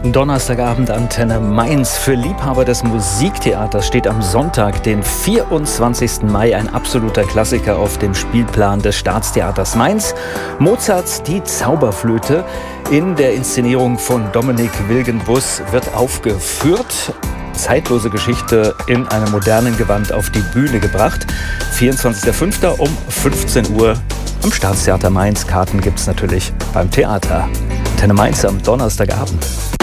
Donnerstagabend Antenne Mainz. Für Liebhaber des Musiktheaters steht am Sonntag, den 24. Mai, ein absoluter Klassiker auf dem Spielplan des Staatstheaters Mainz. Mozarts Die Zauberflöte in der Inszenierung von Dominik Wilgenbuss wird aufgeführt. Zeitlose Geschichte in einem modernen Gewand auf die Bühne gebracht. 24.05. um 15 Uhr am Staatstheater Mainz. Karten gibt es natürlich beim Theater. Antenne Mainz am Donnerstagabend.